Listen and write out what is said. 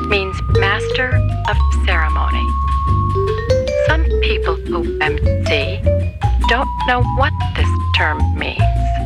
means Master of Ceremony. Some people who MC don't know what this term means.